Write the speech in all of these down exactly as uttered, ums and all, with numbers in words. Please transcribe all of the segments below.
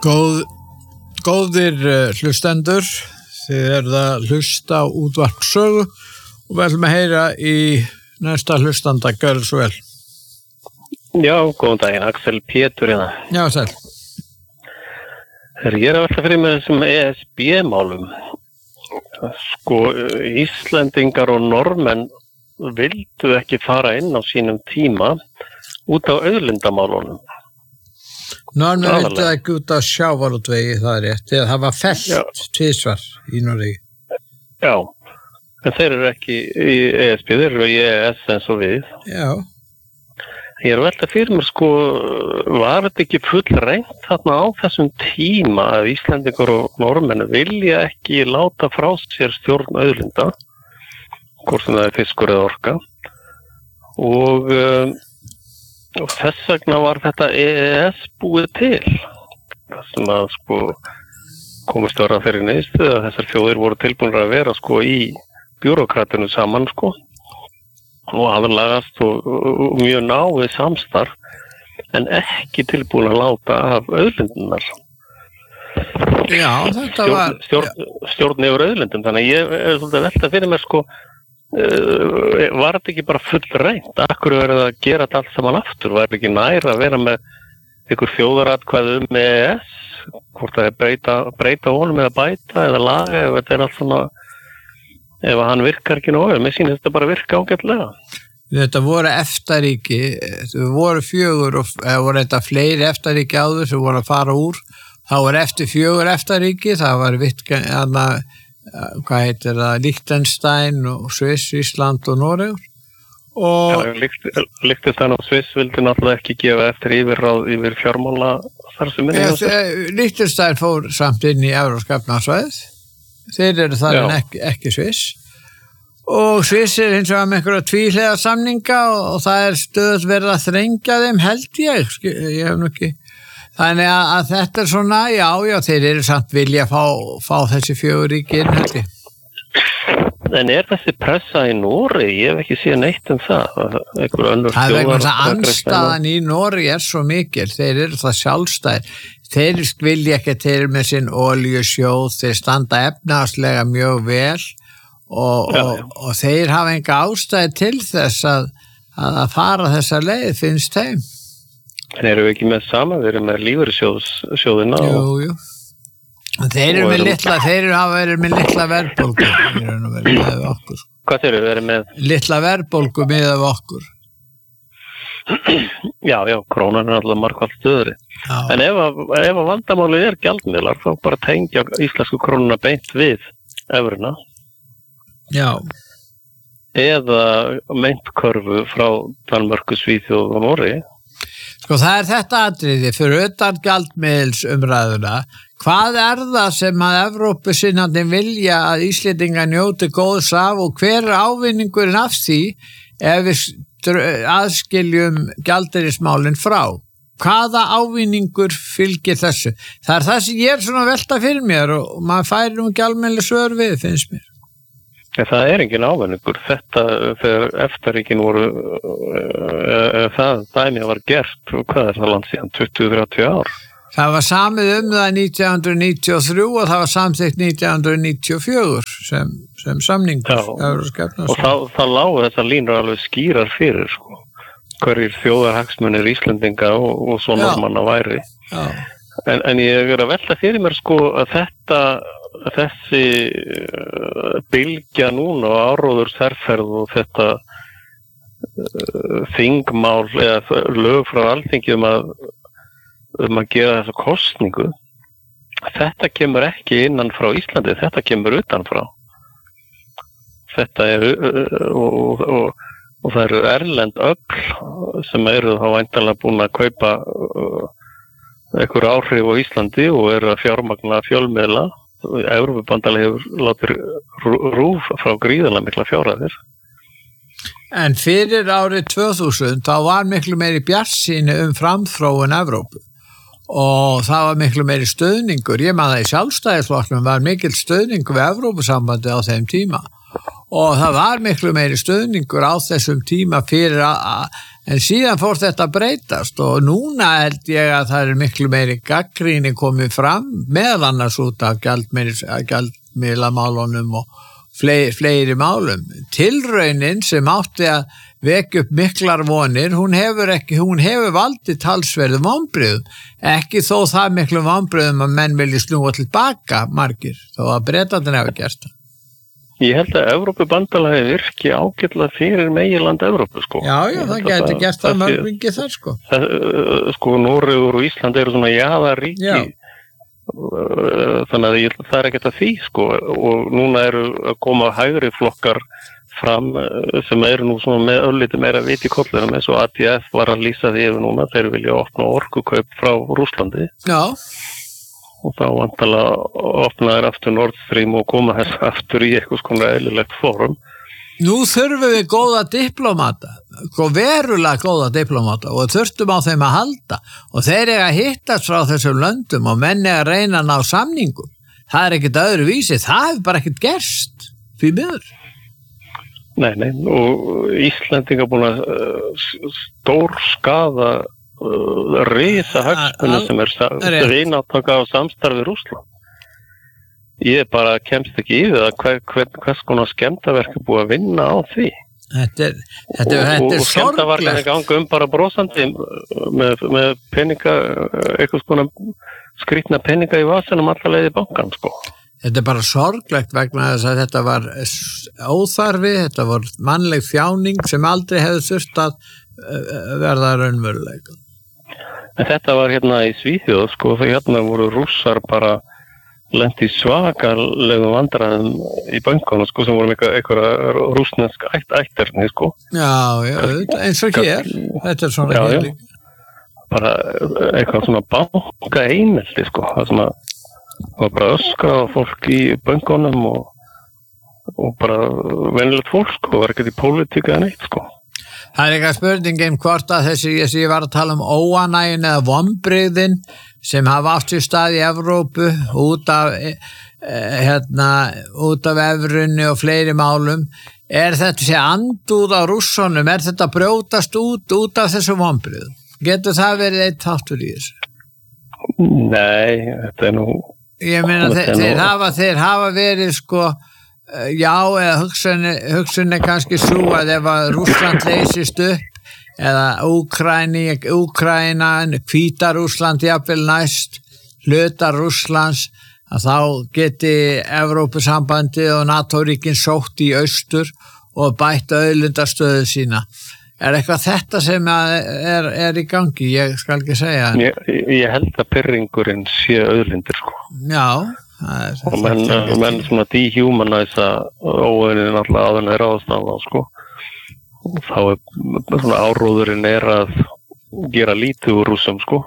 Góð, góðir hlustendur, þið eruð að hlusta á útvarp Sögu og við ætlum að heyra í næsta hlustanda, gjörðu svo vel. Já, góðan daginn, Axel Pétur hérna. Já, sæl. Þegar ég er að velta fyrir mig þessum E S B-málum, sko, Íslendingar og Norðmenn vildu ekki fara inn á sínum tíma út á auðlindamálunum. Norðmenn vildu ekki út á sjávarútvegi, það er rétt, þegar það var fellt tvisvar í Noregi. Já, en þeir eru ekki í E S B, þeir eru í E E S eins og við. Já. Ég er að velta fyrir mér, sko, var þetta ekki full reynt þarna á þessum tíma að Íslendingar og Norðmenn vilja ekki láta frá sér stjórn auðlinda, hvort sem það er fiskur eða orka, og, um, og þess vegna var þetta E E S búið til. Það sem að, sko, komist að vera þeirri neðstu að þessar þjóðir voru tilbúinir að vera, sko, í bjúrókratinu saman, sko, og aðlagast og, og mjög náið samstarf en ekki tilbúin að láta af auðlindunar. Já, þetta stjórn, var stjórn, stjórn yfir auðlindum, þannig að ég er svolítið að velta fyrir mér, sko, uh, var þetta ekki bara full reynt? Akkur verið að gera þetta allt saman aftur? Var þetta ekki nær að vera með ykkur þjóðaratkvæði um E E S, hvort það er breyta, breyta honum eða bæta eða laga, ef þetta er allt svona, ef hann virkar ekki nógu, mér sýnir þetta bara virka ágætlega. Þetta voru EFTA-ríki, þetta voru fjögur og eða voru þetta fleiri EFTA-ríki áður sem voru að fara úr. Það voru eftir fjögur EFTA-ríki, það var Vitgen, hana, hvað heitir það, Liechtenstein og Sviss, Ísland og Noregur. Og ja, Liechtenstein og Sviss vildi náttúrulega ekki gefa eftir yfirráð yfir fjármála þar sem minni. Ja, Liechtenstein fór samt inn í Evrópska efnahagssvæðið. Þeir eru þar en ekki, ekki Sviss. Og Sviss er hins vegar með einhverja tvíhliða samninga og, og það er stöðugt verið að þrengja þeim, held ég. Ég hef nú ekki. Þannig að, að þetta er svona, já, já, þeir eru samt vilja að fá, fá þessi fjögur ríki inn, held ég. En er þessi pressa í Noregi? Ég hef ekki séð neitt um það. Það er vegna þess að andstaðan í Noregi er svo mikil. Þeir eru það sjálfstæðir. Þeir vilja ekki að þeir eru með sinn oljusjóð, þeir standa efnahagslega mjög vel og, já, og, já. og þeir hafa enga ástæði til þess að, að fara þessa leið, finnst þeim. En eru við ekki með sama? Við erum með lífeyrissjóðina. Jú, jú. Þeir eru með litla, þeir eru hafa verið með litla verðbólgu, þeir eru verið með okkur. Hvað þeir eru verið með? Litla verðbólgu með af okkur. Já, já, krónan er alltaf margfald stöðri. Já. En ef að, ef að vandamálið er gjaldmiðlar, þá bara tengja íslensku krónuna beint við evruna. Já. Eða myntkörfu frá Danmörku, Svíþjóð og Noregi. Sko það er þetta atriði fyrir utan gjaldmiðilsumræðuna. Hvað er það sem að Evrópusinnarnir vilja að Íslendingar njóti góðs af og hver er ávinningurinn af því ef við aðskiljum gjaldeyrismálin frá? Hvaða ávinningur fylgir þessu? Það er það sem ég er svona að velta fyrir mér og maður færir um gjaldmiðli svör við, finnst mér. Ja, það er engin ávinningur. Þetta, þegar EFTA-ríkin voru, uh, það dæmi var gert, hvað er það land síðan, tuttugu til þrjátíu ár? Það var samið um það nítján hundruð níutíu og þrjú og það var samþykkt nítján hundruð níutíu og fjögur sem, sem samningur. Já, og þá, þá lágu þessar línur alveg skýrar fyrir, sko. Hverjir þjóðarhagsmunir Íslendinga og, og svo norðmanna væri. En, en ég er að velta fyrir mér, sko, að þetta, þessi bylgja núna og áróður særferð og þetta uh, þingmál eða lög frá Alþingi um að um að gera þessa kosningu, þetta kemur ekki innan frá Íslandi, þetta kemur utan frá. Þetta er og, og, og það eru erlend ögl sem eru þá væntanlega búin að kaupa einhver áhrif á Íslandi og eru að fjármagna fjölmiðla. Evrópubandalagið hefur látið RÚV frá gríðarlega mikla fjárhæðir. En fyrir árið tvö þúsund þá var miklu meiri bjartsýni um framþróun Evrópu og það var miklu meiri stöðningur. Ég man það í Sjálfstæðisflokknum var mikill stöðningur við Evrópusambandi á þeim tíma og það var miklu meiri stuðningur á þessum tíma fyrir að, en síðan fór þetta að breytast og núna held ég að það er miklu meiri gagnrýni komið fram meðal annars út af gjaldmiðlamálunum og fleiri, fleiri málum. Tilraunin sem átti að vekja upp miklar vonir, hún hefur ekki, hún hefur valdið talsverðum vonbrigðum, ekki þó það miklu vonbrigðum að menn vilji snúa tilbaka margir, þó að Bretarnir hefur gert það. Ég held að Evrópubandalagið virki ágætlega fyrir meginland Evrópu, sko. Já, já, það gæti gert það mörgvingi þar, sko. Það, sko, Noregur og Ísland eru svona jaðaríki, já. Þannig að ég, það er ekkert að því, sko, og núna eru að koma hægri flokkar fram sem eru nú svona með ölliti meira vit í kollunum eins og A D F var að lýsa því yfir núna, þeir vilja opna orkukaup frá Rússlandi. Já. Og þá vantalega opna þeir aftur Nord Stream og koma þess aftur í eitthvað svona eðlilegt fórum. Nú þurfum við góða diplomata, verulega góða diplomata og þurftum á þeim að halda og þeir eiga að hittast frá þessum löndum og menn eiga að reyna að ná samningum. Það er ekkert öðru vísi, það hefur bara ekkert gerst því miður. Nei, nei, og Íslendingar búin að uh, stór skaða uh, risa hagsmunni sem er reynáttaka á samstarfi Rússland. Ég bara kemst ekki í það hver, hver, hvers konar skemmtaverk er búið að vinna á því. Þetta er, þetta er, þetta er og, og skemmtaverkan er ganga um bara brosandi með, með peninga, eitthvað konar skrýtna peninga í vasanum alla leið í bankan, sko. Þetta er bara sorglegt vegna þess að þetta var óþarfi, þetta var mannleg þjáning sem aldrei hefði þurft að verða raunveruleika. En þetta var hérna í Svíþjóð, sko, þegar hérna voru Rússar bara lent í svakalegum vandræðum í bönkunum, sko, sem voru eitthvað rússnesk ætt, ætterni, sko. Já, já, eins og hér, þetta er svona hér líka. Bara eitthvað svona banka einelti, sko, það sem að það var bara öskra á fólk í böngunum og, og bara venjulegt fólk, sko, það var ekkert í pólitíka en eitt, sko. Það er eitthvað spurning um hvort að þessi, þessi ég var að tala um óanægin eða vonbrigðin sem hafa átt sér stað í Evrópu út af eh, hérna, út af evrunni og fleiri málum, er þetta sé andúð á Rússunum, er þetta brjótast út út af þessu vonbrigðum? Getur það verið eitt þáttur í þessu? Nei, þetta er nú Ég meina þeir, þeir, hafa, þeir hafa verið sko, já, eða hugsun, hugsun er kannski svo að ef að Rússland leysist upp eða Úkraína, Úkraína, Hvíta-Rússland jafnvel næst, hlutar Rússlands, að þá geti Evrópusambandið og NATO-ríkin sótt í austur og bætt auðlindastöðu sína. Er eitthvað þetta sem er, er í gangi? Ég skal ekki segja. Ég, ég held að pirringurinn sé auðlindir, sko. Já. Það er, og menn, menn svona dehumanæsa óöðinin alltaf að henni er ástæða, sko. Og þá er svona áróðurinn er að gera lítið úr Rússum, sko.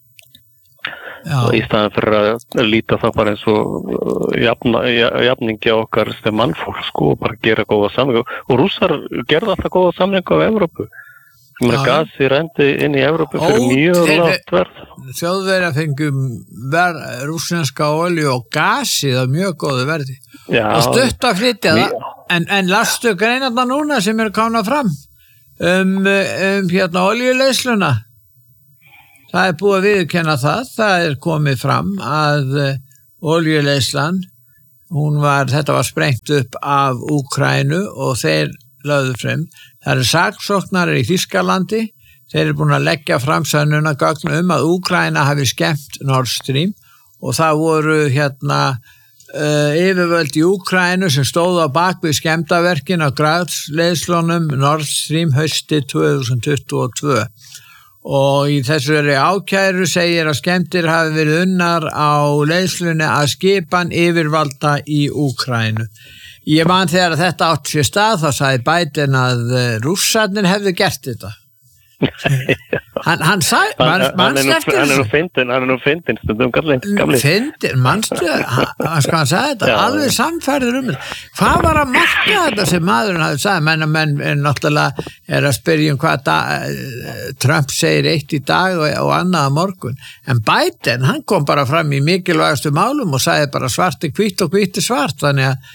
í staðan fyrir að líta það bara eins og jafna, jafningi á okkar sem mannfólk sko, og bara gera góða samlingu og rússar gerða alltaf góða samlingu á Evrópu sem er gasi rendi inn í Evrópu fyrir Ó, mjög lágt verð. Þjóðverja fengum ver, rússneska olju og gasi það mjög góðu verði Já, og stutt að flytja það en, en lastu greinarna núna sem eru komna fram um, um hérna oljuleisluna. Það er búið að viðurkenna það, það er komið fram að uh, oljuleyslan, hún var, þetta var sprengt upp af Úkraínu og þeir lögðu frem. Það eru saksóknarar í Þýskalandi, þeir eru búin að leggja fram sönnunargögn um að Úkraína hafi skemmt Nord Stream og það voru hérna uh, yfirvöld í Úkraínu sem stóðu á bakvið skemmtaverkin á græðsleiðslunum Nord Stream hausti tvö þúsund tuttugu og tvö. Og í þessari ákæru segir að skemmtir hafi verið unnar á leiðslunni að skipan yfirvalda í Úkraínu. Ég man þegar þetta átt sér stað þá sagði Biden að Rússarnir hefðu gert þetta. hann, hann sagði man, hann, hann, hann er nú fyndin hann er nú fyndin stundum gamli fyndin, mannstu hann, hann sagði þetta, Já, alveg samfærður um þetta. Hvað var að marka þetta sem maðurinn hafði sagði, menn að menn náttúrulega er að spyrja um hvað da, Trump segir eitt í dag og, og annað á morgun, en Biden hann kom bara fram í mikilvægastu málum og sagði bara svart er hvítt og hvítt er svart, þannig að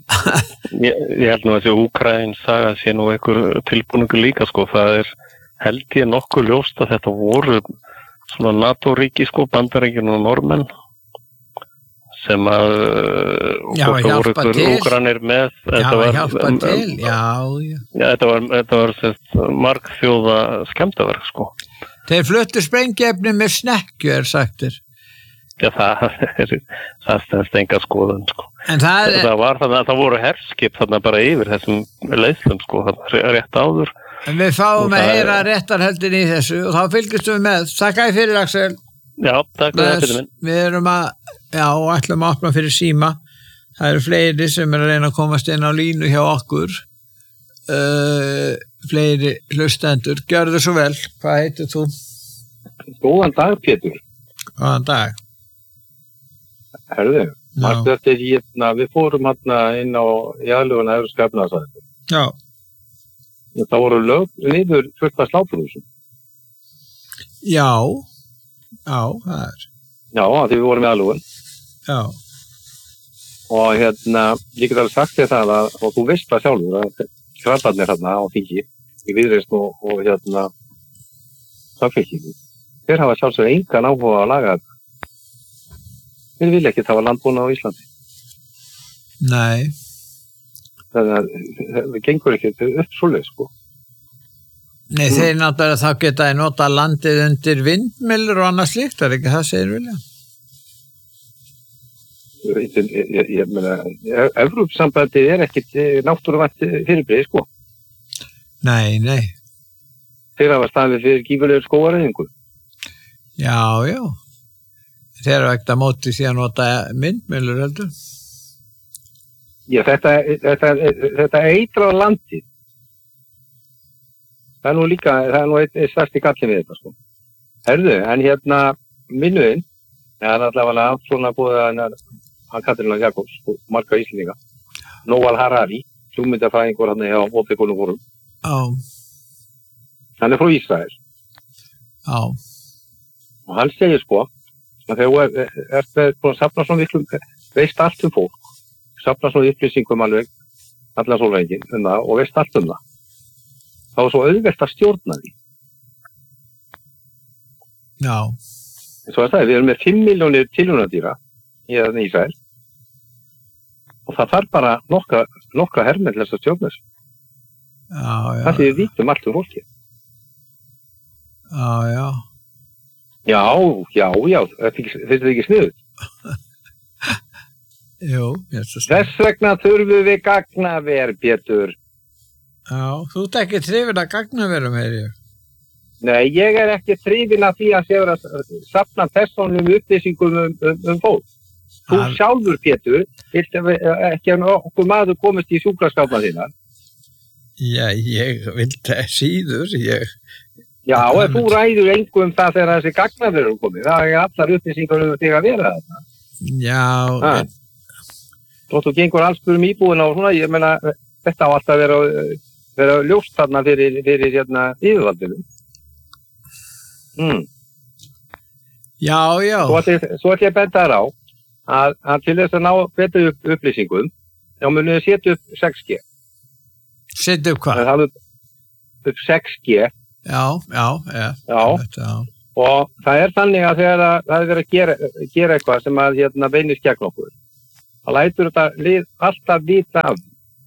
ég, ég held nú að þessi Úkraín saga sé nú einhver tilbúningur líka sko, það er held ég nokkuð ljóst að þetta voru svona NATO-ríki sko, Bandaríkin og Normenn sem að já, að hjálpa til Úkraínir með já, að hjálpa um, til já, já. já, þetta var, þetta var sérst, margþjóða skemmtaverk sko. Þeir fluttu sprengiefni með snekkju er sagtir já, það er það stendst enga skoðun sko. en það, er, það var þannig að það voru herskip þarna bara yfir þessum leiðslum sko, rétt áður. En við fáum að heyra réttarhöldin í þessu og þá fylgjumst við með. Takk að fyrir, Axel. Já, takk fyrir minn. Við erum að, já, ætlum að opna fyrir síma. Það eru fleiri sem er að reyna að komast inn á línu hjá okkur. Uh, fleiri hlustendur. Gjörðu svo vel. Hvað heitir þú? Góðan dag, Pétur. Góðan dag. Herðu, þetta er hérna, við fórum hérna inn á Jæðluguna Evrópska efnahagsvæðið. Já. Það voru lög niður fullt af sláturhúsum. Já, já, það er. Já, því við vorum í aðlugun. Já. Og hérna, ég get alveg sagt þér það að, og þú veist það sjálfur, að krabbarnir hérna á þingi, í Viðreisn og, og hérna, Samfylkingu, þeir hafa sjálfsög engan áhuga að laga þetta. Þeir vilja ekki hafa landbúnað á Íslandi. Nei. Þannig að það gengur ekki upp svoleið, sko. Nei, mm. þeir náttúrulega þá geta að nota landið undir vindmyllur og annað slíkt, er ekki það segir vilja? Ég, ég, ég meina, Evrópusambandið er ekkit náttúruvænt fyrirbrigði, sko. Nei, nei. Þeir hafa staðið fyrir gífurlegur skógareyðingu. Já, já. Þeir hafa ekkert að móti því að nota vindmyllur, heldur. Já, þetta, þetta, þetta eitraða landið, það er nú líka, það er nú eitt, eitt stærsti gallin við þetta, sko. Herðu, en hérna, minnuðinn, það er allavega svona búið að hann Katrínar Jakobs, marga Íslendinga, Noval Harari, hugmyndafræðingur hann hjá Opinberum Fórum. Já. Hann er frá Ísrael. Já. Og hann segir, sko, að þegar þú ert búin að safna svona miklu, veist allt um fólk, safna svona upplýsingum alveg allar sólvængin um það og veist allt um það. Það var svo auðvelt að stjórna því. Já. Svo er það, við erum með fimm milljónir tilraunadýra í Ísrael og það þarf bara nokkra, nokkra hermenn til þess að stjórna þessu. Já, já. Það því við vítum allt um fólki. Já, já. Já, já, já, þetta er ekki sniðugt. Jú, ég er svo sniðugt. Þess vegna þurfum við gagnaver, Pétur. Já, þú ert ekki hrifin að gagnaverum, heyr ég. Nei, ég er ekki hrifin að því að séu að safna persónum upplýsingum um, um, um fólk. Þú Al... sjálfur, Pétur, ekki að okkur maður komist í sjúkraskápna þína. Já, ég vil það síður, ég... Já, ef þú ræður engu um það þegar þessi gagnaverur komið, það er allar upplýsingar um þig að vera þetta. Já. En... Þótt þú gengur allsbúrum íbúina og svona, ég meina, þetta á alltaf að vera, vera ljóst þarna fyrir, fyrir hérna, yfirvaldinu. Mm. Já, já. Svo ætlum ég að benda þér á að, að til þess að ná betur upp upplýsingum, þá munum við setja upp sex G. Setja upp hvað? Það er upp sex G. Já, já, já. Já. Þetta, já. Og það er þannig að þegar að, það er verið að gera, gera eitthvað sem að hérna beinist gegn okkur, það lætur þetta lið alltaf vita af.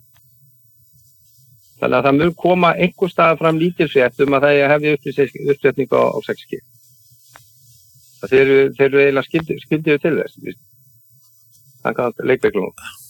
Þannig að það mun koma einhver stað fram lítilsrétt um að það hefði uppsetningu á, á sex G. Það þeir eru, þeir eru eiginlega skildið, skildið til þess. Það kann leikveglum.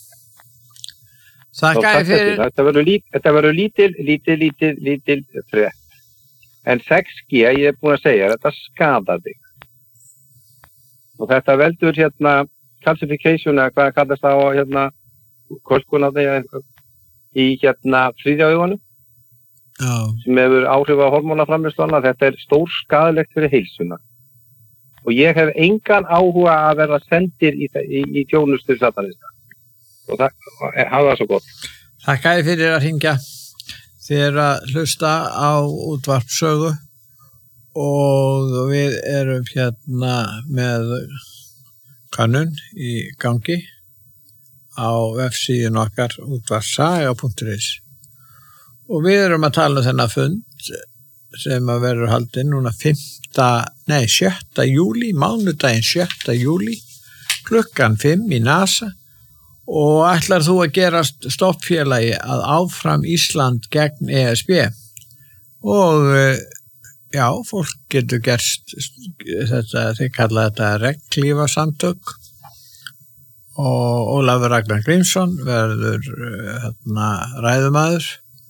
Þakka ég fyrir. Þetta verður lít, þetta verður lítil, lítil, lítil, lítil frétt. En sex G, ég er búin að segja, þetta skadar þig. Og þetta veldur hérna calcification, eða hvað kallast það á hérna kölkun af því í hérna þriðjaugunum. Já. Sem hefur áhrif á hormónaframleiðsluna. Þetta er stór skaðlegt fyrir heilsuna. Og ég hef engan áhuga að vera sendir í, í, í þjónustu satanista. Og það hafa það svo gott. Þakka ég fyrir að hringja. Þið er að hlusta á útvarpsögu og við erum hérna með kannun í gangi á vefsíðun okkar útvarpssaga punktur is og við erum að tala um þennan fund sem að verður haldinn núna fimmta, nei sjötta júlí, mánudaginn sjötta júlí klukkan fimm í NASA og ætlar þú að gerast stoppfélagi að áfram Ísland gegn E S B og já, fólk getur gerst þetta, þeir kalla þetta regnhlífasamtök og Ólafur Ragnar Grímsson verður hérna, ræðumaður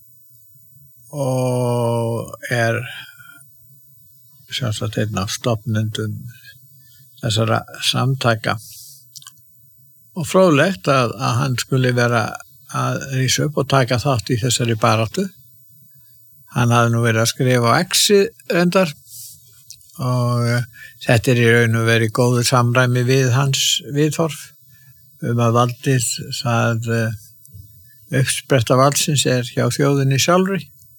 og er sjálfsagt einn af stofnendum þessara samtaka og fróðlegt að, að hann skuli vera að rísa upp og taka þátt í þessari baráttu. Hann hafði nú verið að skrifa á X-ið reyndar og þetta er í raun og verið góður samræmi við hans viðhorf um að valdið það uppspretta valdsins er hjá þjóðinni sjálfri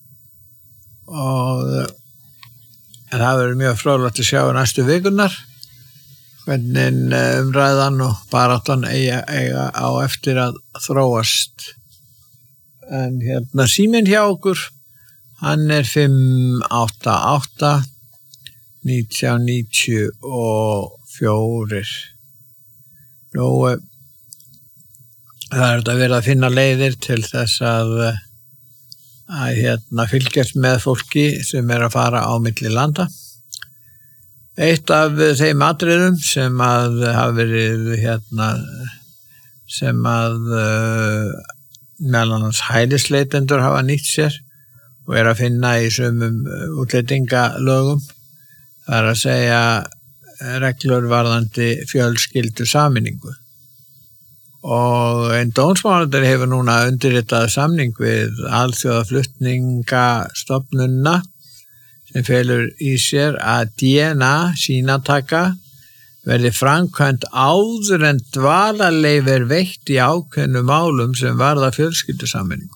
og en það verður mjög fróðlegt að sjá næstu vikunar hvernig umræðan og baráttan eiga, eiga á eftir að þróast. En hérna síminn hjá okkur hann er fimm átta átta nítján níutíu og fjögur. Nú, það er þetta verið að finna leiðir til þess að, að hérna, fylgjast með fólki sem er að fara á milli landa. Eitt af þeim atriðum sem að hafa verið hérna, sem að uh, meðal annars hælisleitendur hafa nýtt sér og er að finna í sumum útlendingalögum. Það er að segja reglur varðandi fjölskyldu sameiningu. Og einn dómsmálaráðherra hefur núna undirritað samning við alþjóðaflutningastofnunina sem felur í sér að D N A sýnataka verði framkvæmt áður en dvalarleyfi er veitt í ákveðnum málum sem varða fjölskyldusameiningu.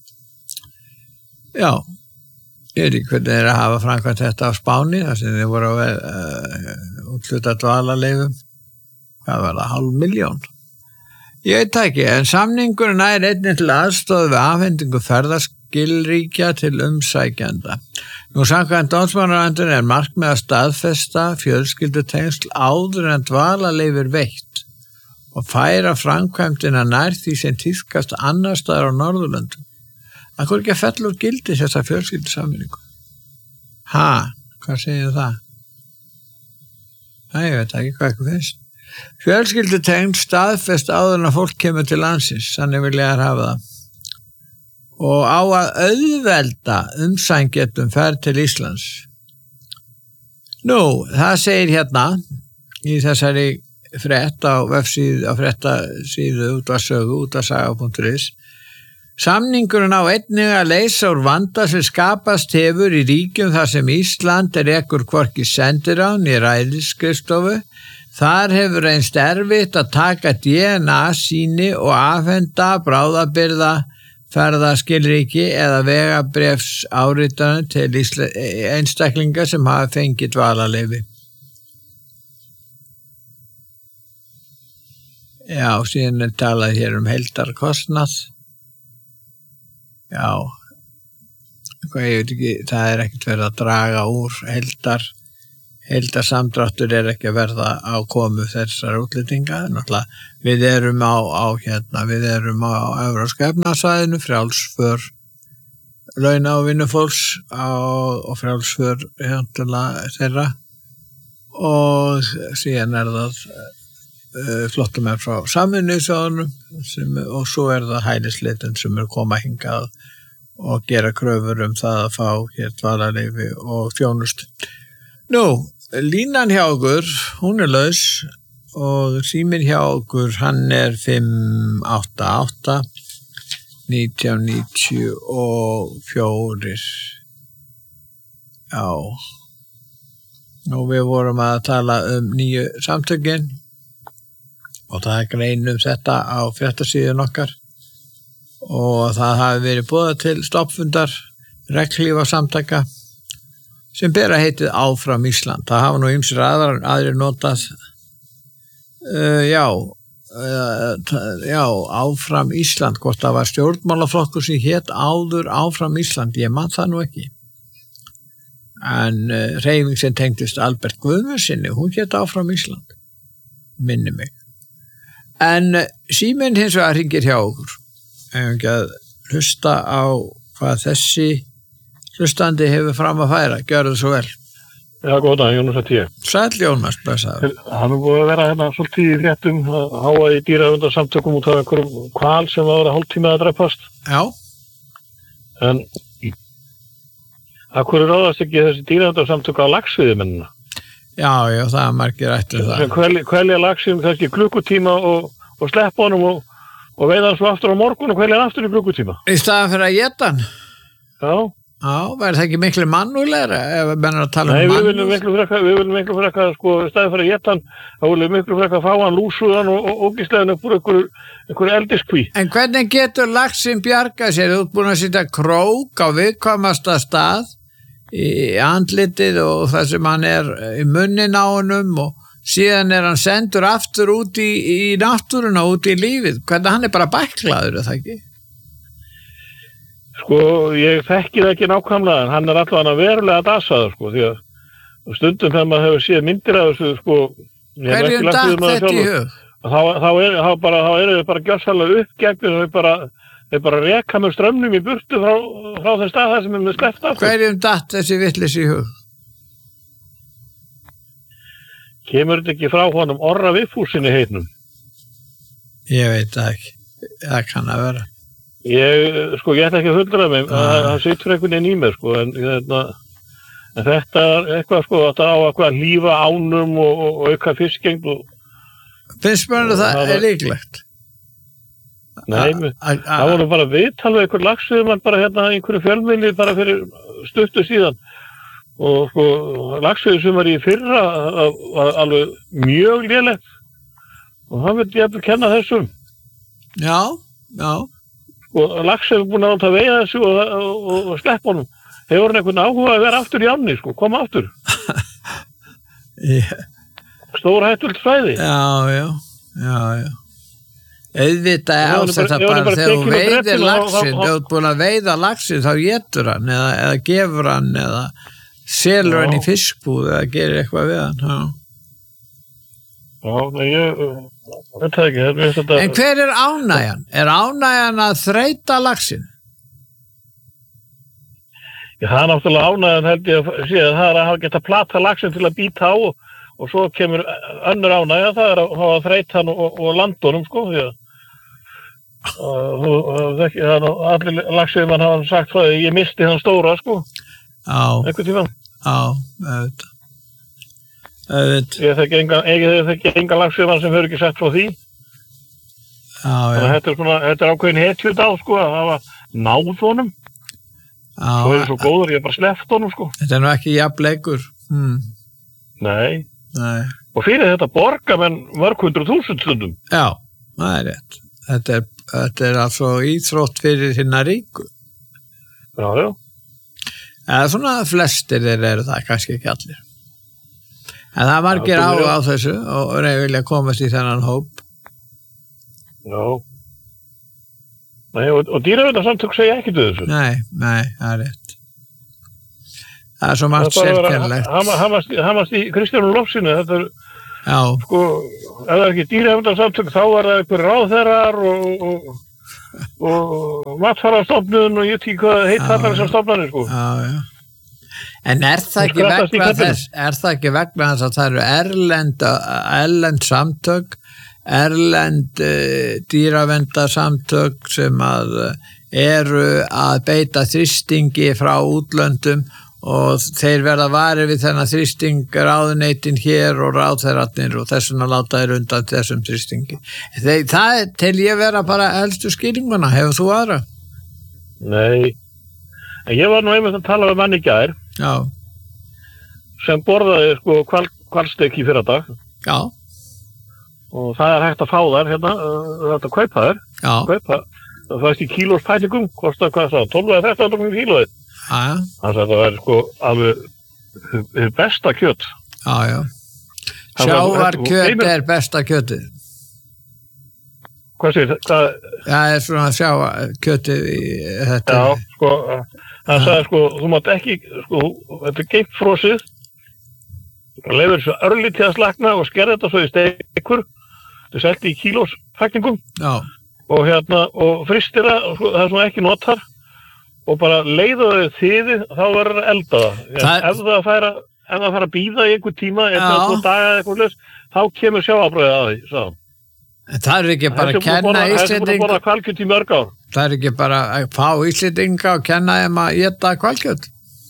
Já, ég veit ekki hvernig þeir að hafa framkvæmt þetta á Spáni, þar sem þeir voru að uh, útluta dvalarleyfum. Hvað var það? Hálf milljón. Ég veit ekki, en samningurinn er einnig til aðstoð við afhendingu ferðaskilríkja til umsækjanda. Nú samkvæmt dómsmálaráðuneytinu er markmið að staðfesta fjölskyldutengsl áður en dvalarleyfi er veitt og færa framkvæmdina nær því sem tíðkast annars staðar á Norðurlöndum. Það er ekki að fella úr gildi þessa fjölskyldusameiningu. Ha, hvað segir það? Næ, ég veit ekki hvað eitthvað finnst. Fjölskyldutegn staðfest áður en að fólk kemur til landsins, þannig vilja þær hafa það. Og á að auðvelda umsækjendum ferð til Íslands. Nú, það segir hérna í þessari frétt á vefsíðu, á fréttasíðu útvarpssögu, útvarpssaga punktur is. Samningurinn á einnig að leysa úr vanda sem skapast hefur í ríkjum þar sem Ísland er ekkur hvorki sendirán í ræðisskrifstofu. Þar hefur reynst erfitt að taka D N A sýni og afhenda bráðabirgða ferðaskilríki eða vegabréfs áritanir til einstaklinga sem hafa fengið dvalarleyfi. Já, síðan er talað hér um heildarkostnað. Já, hvað ég veit ekki, það er ekkert verið að draga úr heildar. Heildarsamdráttur er ekki að verða á komu þessar útlendinga. Náttúrulega við erum á, á hérna, við erum á Evrópska efnahagssvæðinu, frjálsför launa og vinnufólks og frjálsför hérna, þeirra og síðan er það uh, flóttamenn frá Sameinuðu þjóðunum og svo er það hælisleitendur sem er koma hingað og gera kröfur um það að fá hér dvalarleyfi og þjónustu. Nú, línan hjá okkur, hún er laus og síminn hjá okkur, hann er fimm átta átta nítján níutíu og fjögur. Já. Nú við vorum að tala um nýju samtökin og það er grein um þetta á fréttasíðun okkar og það hafi verið boðað til stoppfundar regnhlífasamtaka sem bera heitið Áfram Ísland. Það hafa nú ýmsir aðrar aðrir notað. Uh, já, uh, já, áfram Ísland, hvort það var stjórnmálaflokkur sem hét áður áfram Ísland, ég man það nú ekki. En uh, hreyfing sem tengdist Albert Guðmundsssyni, hún hét áfram Ísland, minni mig. En uh, síminn hins vegar hringir hjá okkur. Ef ekki að hlusta á hvað þessi hlustandi hefur fram að færa, gjörðu svo vel. Já, góðan, Jónas að tíu. Sæll Jónas, blessaður. Hann er búið að vera hérna svolítið í fréttum, háa í dýraverndarsamtökum út af einhverjum hval sem var að hálftíma að drepast. Já. En að hverju ráðast ekki þessi dýraverndarsamtök á laxveiðimennina? Já, já, það er margir ættu það. Sem kvelja laxinn kannski klukkutíma og, og sleppa honum og, og veiða hann svo aftur á morgun og kvelja hann aftur í klukkutíma. Í staðan fyrir að geta hann? Já. Já, verður það ekki miklu mannúðlegra ef við mennum að tala Nei, um mannúð? Nei, við viljum miklu frekar, við viljum miklu frekar, sko, í staðið fyrir að geta hann, þá viljum við miklu frekar að fá hann lúsuðan og, og ógislegan upp úr einhverju, einhverju eldiskví. En hvernig getur laxinn bjarga sér? Þú ert búin að setja krók á viðkvæmasta stað í andlitið og það sem hann er í munnin á honum og síðan er hann sendur aftur út í, í náttúruna, út í lífið. Hvernig hann er bara bæklaður, er það ekki? Sko, ég þekki það ekki nákvæmlega, en hann er allavega verulega dasaður, sko, því að stundum þegar maður hefur séð myndir af þessu, sko, hverjum datt þetta í hug? Þá, þá er þá bara, þá eru þau bara gjörsamlega uppgegnir, þau bara, þau bara reka með strömmnum í burtu frá, frá þeim stað þar sem er með sleppt af. Hverjum datt þessi vitleysi í hug? Kemur þetta ekki frá honum Orra Vigfússyni heitnum? Ég veit það ekki, það kann að vera. Ég, sko, ég ætla ekki að huldra mig, það ah. situr einhvern veginn í mér, sko, en, en, en þetta er eitthvað, sko, þetta á að lífa ánum og, og, og auka fiskengd og... Finnst mér það, það er líklegt? Nei, það voru bara viðtal við einhver laxveiðimann bara hérna í einhverju fjölmiðli bara fyrir stuttu síðan og, sko, laxveiði sem var í fyrra var alveg mjög lélegt og það vildi ég að kenna þessum. Já, já. Og lax hefur búin að veiða þessu og, og, og sleppa honum. Hefur hann einhvern áhuga að vera aftur í ánni, sko, koma aftur. yeah. Stór hættult svæði. Já, já, já, já. Auðvitað er ásett að bara þegar þú veiðir laxinn, þegar þú ert búin að veiða laxinn, þá getur hann eða, eða gefur hann eða selur já. Hann í fiskbúð eða gerir eitthvað við hann. Já, já nei, ég... Ekki, þetta... En hver er ánægjan? Er ánægjan að þreyta laxinn? Já, það er náttúrulega ánægjan held ég að sé að það er að hafa geta plata laxinn til að býta á og, og svo kemur önnur ánægja, það er að hafa þreyta hann og, og landa honum, sko, því að allir laxinn mann hafa sagt það, ég misti hann stóra, sko, einhvern tíma. Já, auðvitað. Ég þekki enga, enga laxveiðimann sem hefur ekki sett frá því. Já, já. Þetta er, svona, þetta er ákveðin hetjut á, sko, að hafa náð honum. Já. Svo er það svo góður, ég hef bara sleppt honum, sko. Þetta er nú ekki jafnleikur. Hmm. Nei. Nei. Og fyrir þetta borga menn mörg hundruð þúsund stundum. Já, það er rétt. Þetta er, þetta er altså íþrótt fyrir hinna ríku. Já, já. Eða svona flestir eru það, kannski ekki allir. En það margir á á þessu og vilja komast í þennan hóp. Já. Nei, og, og dýraverndarsamtök segja ekki til þessu. Nei, nei, það er rétt. Það er svo margt sérkennilegt. Hamast í Kristjánu Lofsinu, þetta er, já. Sko, ef það er ekki dýraverndarsamtök, þá er það einhver ráðherrar og, og, og matfælastofnun og ég tík hvað heit allar þessar stofnanir, sko. Já, já. En er það ekki vegna þess, er það ekki vegna þess að það eru erlend, erlend samtök, erlend uh, dýravendarsamtök sem að eru að beita þrýstingi frá útlöndum og þeir verða varir við þennan þrýsting ráðuneytin hér og ráðherrarnir og þessuna láta þeir undan þessum þrýstingi. Þeir, það til ég vera bara helstu skýringuna, hefur þú aðra? Nei, en ég var nú einmitt að tala um mann í gær. Já. Sem borðaði sko hval, hvalstek í fyrra dag. Já. Og það er hægt að fá þær hérna, það er hægt að kaupa þær. Já. Kaupa, það fæst í kílós pælingum, kostar hvað það, tólf eða þrettán hundruð kílóið. Já. Þannig að það er sko alveg besta kjöt. Já, já. Sjávarkjöt er besta kjötið. hvað segir það? Það er svona að sjá kjötið í þetta. Já, sko, hann sagði sko, þú mátt ekki, sko, þetta er geimfrosið, leifir þessu örlítið að slakna og skerða þetta svo í stekur, þetta er selt í kílóspakningum og hérna, og fristir það, og það er svona ekki notar, og bara leiða þau þiði, þá verður það elda það. það. Ef það færa, ef það fara að bíða í einhver tíma, eða tvo daga eða eitthvað leys, þá kemur sjávarbrauðið að því, sá. Það er ekki bara að kenna Íslendinga. Það er búin að borða hvalkjöt í mörg ár. Það er ekki bara að fá Íslendinga og kenna þeim að éta hvalkjöt.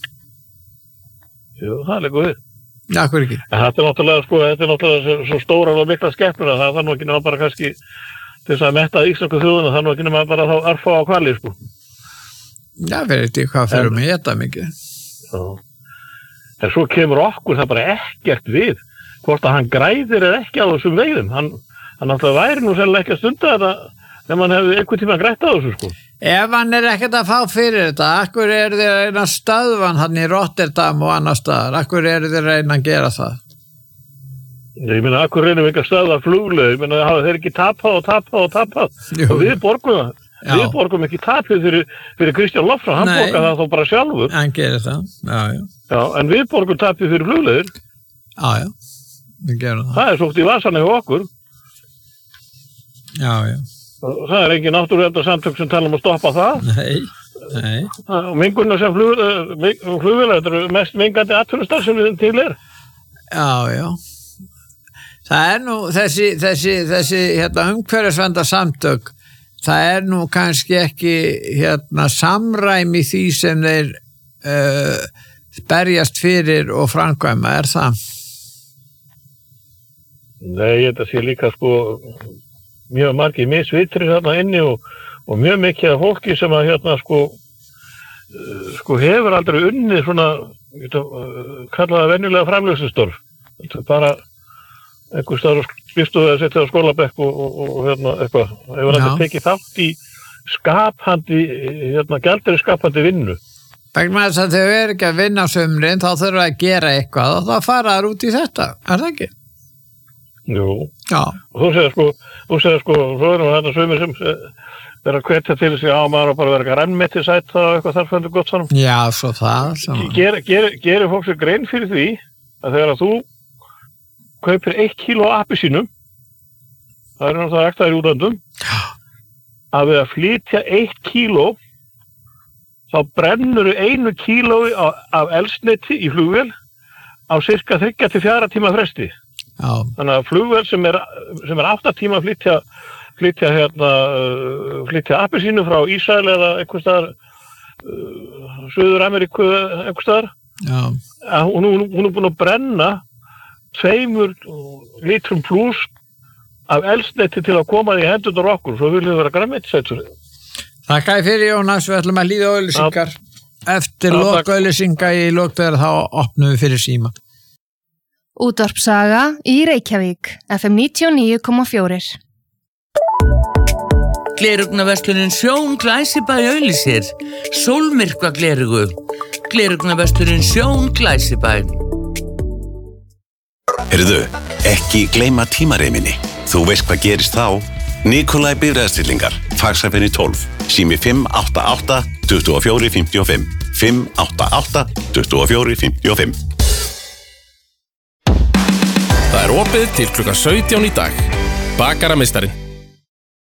Jú, það er líka við. Já, hvað ekki? En þetta er náttúrulega, sko, þetta er náttúrulega svo stórar og mikla skepnur að það er nú ekki nema bara kannski til þess að metta íslensku þjóðina, það er nú ekki nema bara þá örfá á hvali, sko. Já, verður þetta hvað fyrir mig að éta mikið. Já. En svo kemur okkur það bara ekkert við hvort að hann græðir eða ekki á þessum veiðum. Hann, hann náttúrulega væri nú sérlega ekki að stunda þetta ef hann hefði einhvern tíma grætt á þessu, sko. Ef hann er ekkert að fá fyrir þetta, akkur er þið að reyna að stöðvan hann í Rotterdam og annar staðar, akkur er þið að reyna að gera það? Ég meina, akkur reynum við ekki að stöðva flugleið, ég meina, það hafa þeir ekki tapað og tapað og tapað og við borgum það. Já. Við borgum ekki tapið fyrir, fyrir Kristján Loftsson, hann borgar það þá bara sjálfur. Hann gerir það, já, já. Já, en við borgum tapið fyrir flugleiðir. Já, já, við gerum það. Það er sótt í vasann hjá okkur. Já, já. Það er engin náttúruverndarsamtök sem tala um að stoppa það. Nei, nei. Og mengurna sem flugvélar, þetta eru mest mengandi atvinnustarfsemi sem til er. Já, já. Það er nú þessi, þessi, þessi hérna, umhverfisverndarsamtök, það er nú kannski ekki hérna, samræmi því sem þeir uh, berjast fyrir og framkvæma, er það? Nei, þetta sé líka sko mjög margir misvitri þarna inni og, og mjög mikið af fólki sem að hérna sko, uh, sko hefur aldrei unnið svona, uh, kallaða venjulega framleiðslustörf. Þetta er bara einhver staðar og skrifstofu að setja á skólabekk og, og, og hérna eitthvað. Það hefur aldrei tekið þátt í skapandi, hérna gjaldri skapandi vinnu. Vegna þess að þau eru ekki að vinna sumrin, þá þurfa að gera eitthvað og þá fara þær út í þetta, er það ekki? Jú. Já. Og þú segir sko, þú segir sko, svo erum við þetta sumir sem vera að hvetja til sig á maður og bara vera grænmeti sætt og eitthvað þar fyrir gott saman. Já, svo það saman. Ger, ger, gerir fólk sér grein fyrir því að þegar að þú kaupir eitt kíló af appelsínum, það er náttúrulega ektaðir útlöndum, að við að flytja eitt kíló, þá brennur einu kílói af eldsneyti í flugvél á cirka þriggja til fjögurra tíma fresti. Já. Þannig að flugvél sem er, sem er átta tíma að flytja, flytja, hérna, flytja appelsínu frá Ísrael eða einhvers staðar, uh, Suður Ameríku eða einhvers staðar, hún, hún, hún er búin að brenna tveimur litrum pluss af eldsneyti til að koma því hendurnar okkur, svo viljum við vera grænmetisætur. Þakka fyrir Jónas, við ætlum að líða auðlýsingar. Eftir lok auðlýsinga í lok þegar þá opnum við fyrir síma. Útvarpsaga í Reykjavík, F M níutíu og níu komma fjögur. Glerugnaverslunin Sjón Glæsibæ auglýsir. Sólmyrkva glerugu. Glerugnaverslunin Sjón Glæsibæ. Heyrðu, ekki gleyma tímareiminni. Þú veist hvað gerist þá? Nikolai Bifreiðastillingar, Faxaferðinni tólf, sími fimm átta átta, tuttugu og fjögur, fimmtíu og fimm, fimm átta átta, tuttugu og fjögur, fimmtíu og fimm. Það er opið til klukkan sautján í dag. Bakarameistarinn.